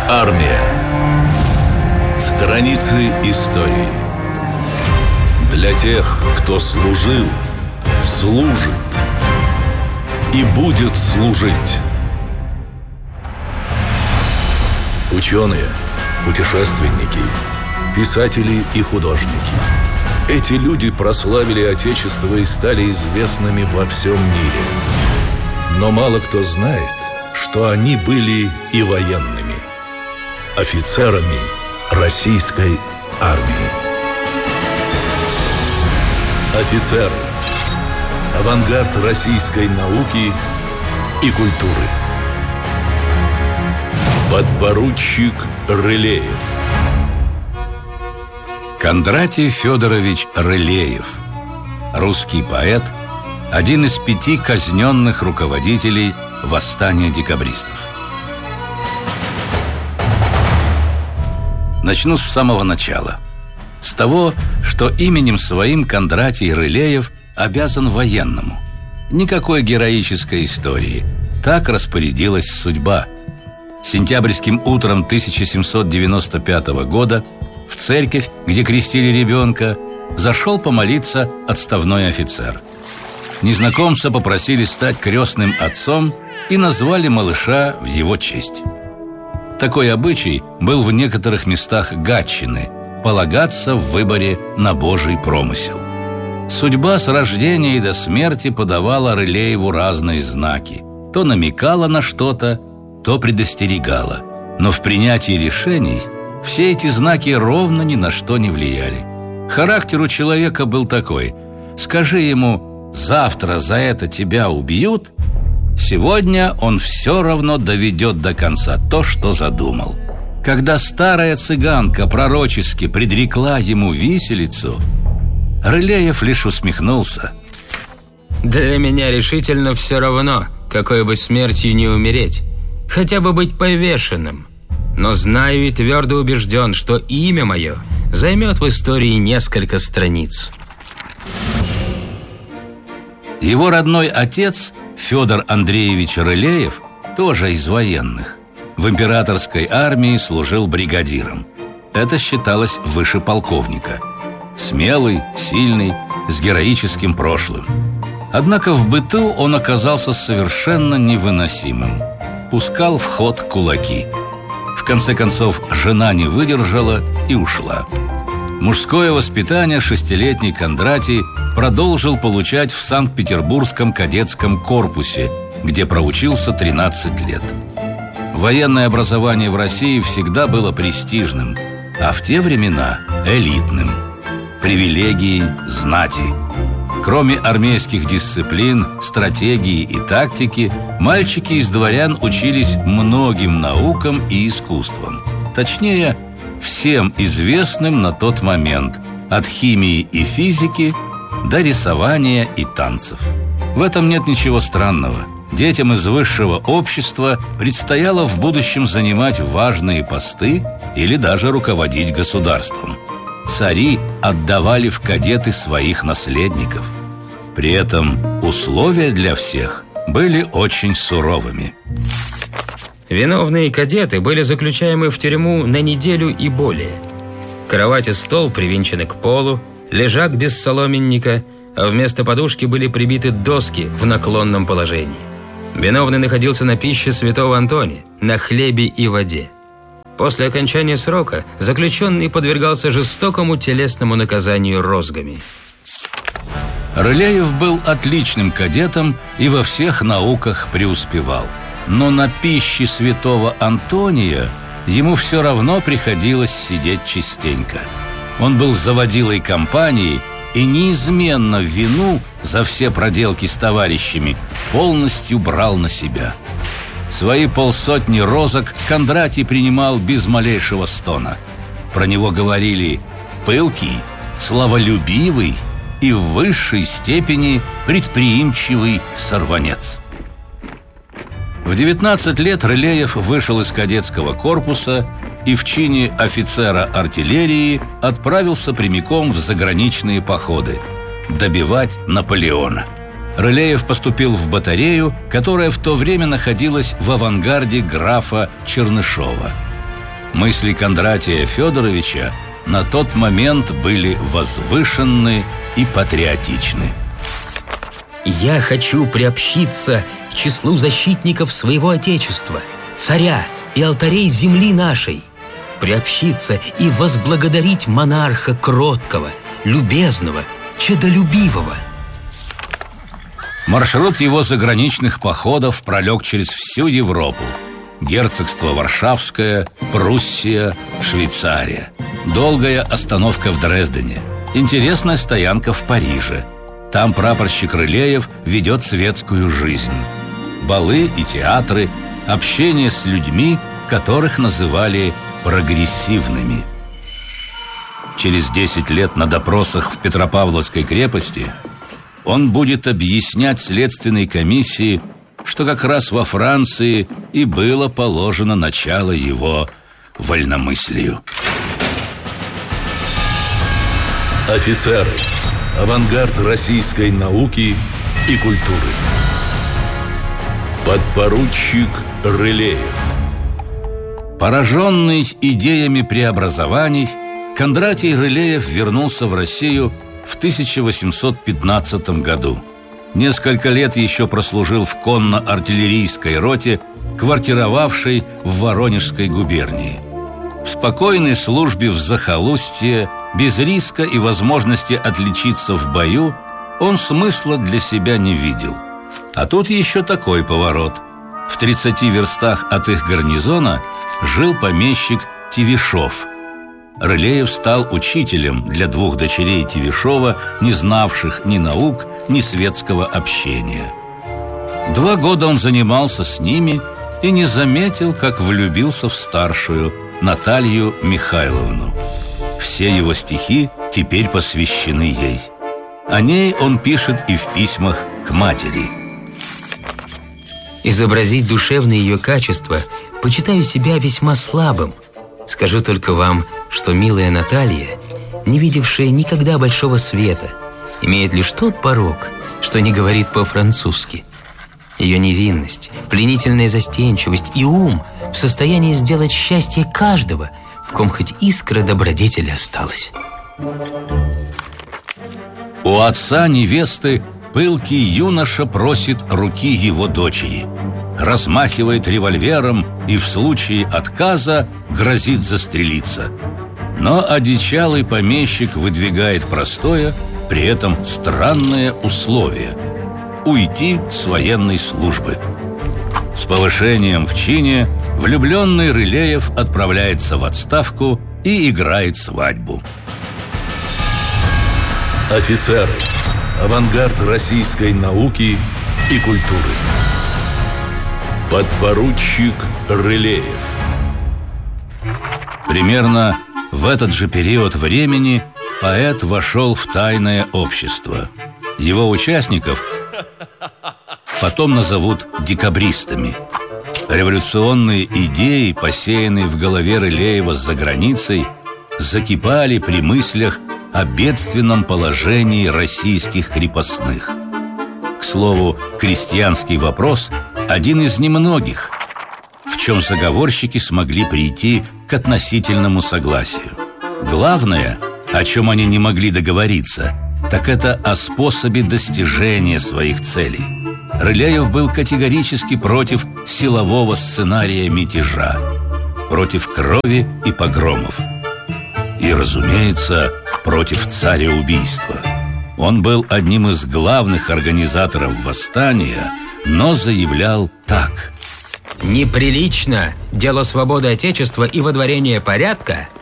Армия. Страницы истории. Для тех, кто служил, служит и будет служить. Ученые, путешественники, писатели и художники. Эти люди прославили Отечество и стали известными во всем мире. Но мало кто знает, что они были и военными, офицерами российской армии. Офицеры. Авангард российской науки и культуры. Подпоручик Рылеев. Кондратий Федорович Рылеев, русский поэт, один из 5 казненных руководителей восстания декабристов. Начну с самого начала. С того, что именем своим Кондратий Рылеев обязан военному. Никакой героической истории. Так распорядилась судьба. Сентябрьским утром 1795 года в церковь, где крестили ребенка, зашел помолиться отставной офицер. Незнакомца попросили стать крестным отцом и назвали малыша в его честь. Такой обычай был в некоторых местах Гатчины – полагаться в выборе на Божий промысел. Судьба с рождения и до смерти подавала Рылееву разные знаки. То намекала на что-то, то предостерегала. Но в принятии решений все эти знаки ровно ни на что не влияли. Характер у человека был такой: скажи ему «завтра за это тебя убьют», сегодня он все равно доведет до конца то, что задумал. Когда старая цыганка пророчески предрекла ему виселицу, Рылеев лишь усмехнулся. «Для меня решительно все равно, какой бы смертью не умереть, хотя бы быть повешенным. Но знаю и твердо убежден, что имя мое займет в истории несколько страниц». Его родной отец, Федор Андреевич Рылеев, тоже из военных. В императорской армии служил бригадиром. Это считалось выше полковника. Смелый, сильный, с героическим прошлым. Однако в быту он оказался совершенно невыносимым. Пускал в ход кулаки. В конце концов, жена не выдержала и ушла. Мужское воспитание 6-летний Кондратий продолжил получать в Санкт-Петербургском кадетском корпусе, где проучился 13 лет. Военное образование в России всегда было престижным, а в те времена элитным. Привилегией знати. Кроме армейских дисциплин, стратегии и тактики, мальчики из дворян учились многим наукам и искусствам. Точнее, всем известным на тот момент, от химии и физики до рисования и танцев. В этом нет ничего странного. Детям из высшего общества предстояло в будущем занимать важные посты или даже руководить государством. Цари отдавали в кадеты своих наследников. При этом условия для всех были очень суровыми. Виновные кадеты были заключаемы в тюрьму на неделю и более. Кровать и стол привинчены к полу, лежак без соломенника, а вместо подушки были прибиты доски в наклонном положении. Виновный находился на пище святого Антония, на хлебе и воде. После окончания срока заключенный подвергался жестокому телесному наказанию розгами. Рылеев был отличным кадетом и во всех науках преуспевал. Но на пище святого Антония ему все равно приходилось сидеть частенько. Он был заводилой компании и неизменно вину за все проделки с товарищами полностью брал на себя. Свои 50 розок Кондратий принимал без малейшего стона. Про него говорили «пылкий», «славолюбивый» и в высшей степени «предприимчивый сорванец». В 19 лет Рылеев вышел из кадетского корпуса и в чине офицера артиллерии отправился прямиком в заграничные походы добивать Наполеона. Рылеев поступил в батарею, которая в то время находилась в авангарде графа Чернышова. Мысли Кондратия Федоровича на тот момент были возвышенны и патриотичны. «Я хочу приобщиться к числу защитников своего Отечества, царя и алтарей земли нашей, приобщиться и возблагодарить монарха кроткого, любезного, чадолюбивого». Маршрут его заграничных походов пролег через всю Европу. Герцогство Варшавское, Пруссия, Швейцария. Долгая остановка в Дрездене. Интересная стоянка в Париже. Там прапорщик Рылеев ведет светскую жизнь. Балы и театры, общение с людьми, которых называли прогрессивными. Через 10 лет на допросах в Петропавловской крепости он будет объяснять следственной комиссии, что как раз во Франции и было положено начало его вольномыслию. Офицеры. Авангард российской науки и культуры. Подпоручик Рылеев. Пораженный идеями преобразований, Кондратий Рылеев вернулся в Россию в 1815 году. Несколько лет еще прослужил в конно-артиллерийской роте, квартировавшей в Воронежской губернии. В спокойной службе в захолустье, без риска и возможности отличиться в бою, он смысла для себя не видел. А тут еще такой поворот. В 30 верстах от их гарнизона жил помещик Тивишов. Рылеев стал учителем для 2 дочерей Тивишова, не знавших ни наук, ни светского общения. 2 года он занимался с ними и не заметил, как влюбился в старшую, Наталью Михайловну. Все его стихи теперь посвящены ей. О ней он пишет и в письмах к матери. Изобразить душевные ее качества почитаю себя весьма слабым. Скажу только вам, что милая Наталья, не видевшая никогда большого света, имеет лишь тот порок, что не говорит по-французски. Ее невинность, пленительная застенчивость и ум в состоянии сделать счастье каждого, в ком хоть искра добродетели осталась. У отца невесты пылкий юноша просит руки его дочери, размахивает револьвером и в случае отказа грозит застрелиться. Но одичалый помещик выдвигает простое, при этом странное условие – уйти с военной службы. С повышением в чине влюбленный Рылеев отправляется в отставку и играет свадьбу. Офицеры. Авангард российской науки и культуры. Подпоручик Рылеев. Примерно в этот же период времени поэт вошел в тайное общество. Его участников потом назовут декабристами. Революционные идеи, посеянные в голове Рылеева за границей, закипали при мыслях о бедственном положении российских крепостных. К слову, крестьянский вопрос – один из немногих, в чем заговорщики смогли прийти к относительному согласию. Главное, о чем они не могли договориться, так это о способе достижения своих целей. Рылеев был категорически против силового сценария мятежа, против крови и погромов. И, разумеется, против цареубийства. Он был одним из главных организаторов восстания, но заявлял так: «Неприлично дело свободы Отечества и водворения порядка